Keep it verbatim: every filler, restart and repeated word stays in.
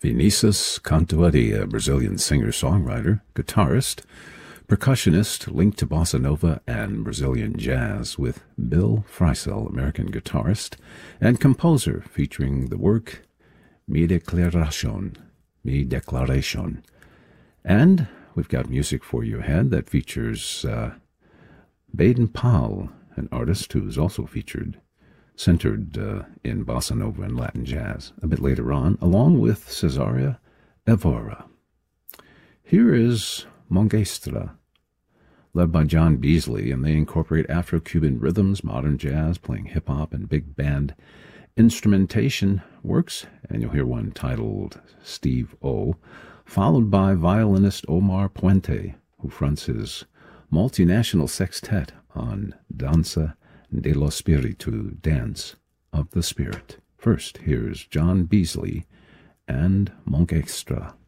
Vinícius Cantuaria, a Brazilian singer-songwriter, guitarist, percussionist linked to bossa nova and Brazilian jazz, with Bill Frisell, American guitarist, and composer, featuring the work Mi Declaración, Mi Declaration. And we've got music for you ahead that features uh, Baden Powell, an artist who's also featured, centered uh, in bossa nova and Latin jazz, a bit later on, along with Cesaria Evora. Here is Mongestra, led by John Beasley, and they incorporate Afro-Cuban rhythms, modern jazz, playing hip-hop and big band instrumentation works, and you'll hear one titled Steve O, followed by violinist Omar Puente, who fronts his multinational sextet on Danza de lo Spiritu, Dance of the Spirit. First, here's John Beasley and Mongestra.